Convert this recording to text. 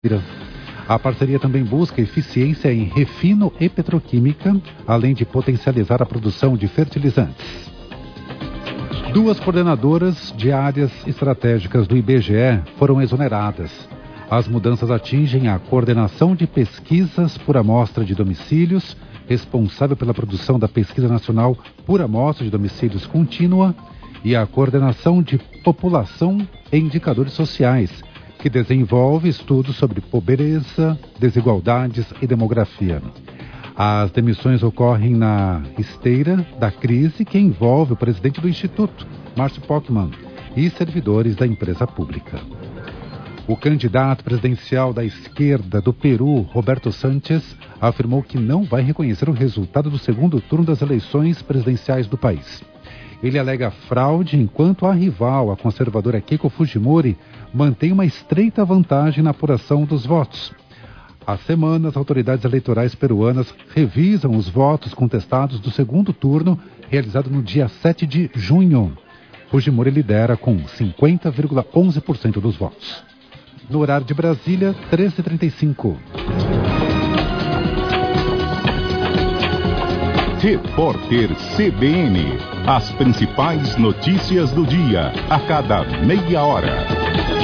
A parceria também busca eficiência em refino e petroquímica, além de potencializar a produção de fertilizantes. 2 coordenadoras de áreas estratégicas do IBGE foram exoneradas. As mudanças atingem a coordenação de pesquisas por amostra de domicílios, responsável pela produção da Pesquisa Nacional por Amostra de Domicílios Contínua, e a coordenação de população e indicadores sociais, que desenvolve estudos sobre pobreza, desigualdades e demografia. As demissões ocorrem na esteira da crise que envolve o presidente do Instituto, Márcio Pockmann, e servidores da empresa pública. O candidato presidencial da esquerda do Peru, Roberto Sánchez, afirmou que não vai reconhecer o resultado do segundo turno das eleições presidenciais do país. Ele alega fraude enquanto a rival, a conservadora Keiko Fujimori, mantém uma estreita vantagem na apuração dos votos. Há semanas, as autoridades eleitorais peruanas revisam os votos contestados do segundo turno, realizado no dia 7 de junho. Fujimori lidera com 50,11% dos votos. No horário de Brasília, 13h35. Repórter CBN. As principais notícias do dia, a cada meia hora.